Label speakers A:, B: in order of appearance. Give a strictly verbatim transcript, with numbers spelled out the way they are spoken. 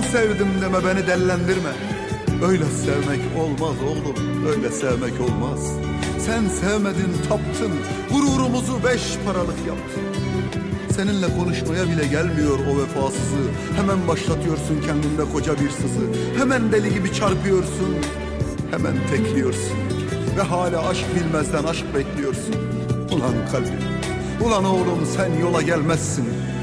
A: sevdim deme, beni dellendirme. Öyle sevmek olmaz oğlum, öyle sevmek olmaz. Sen sevmedin, taptın, gururumuzu beş paralık yaptın. Seninle konuşmaya bile gelmiyor o vefasızı. Hemen başlatıyorsun kendinde koca bir sızı. Hemen deli gibi çarpıyorsun, hemen tekliyorsun. Ve hala aşk bilmezden aşk bekliyorsun. Ulan kalbim, ulan oğlum sen yola gelmezsin.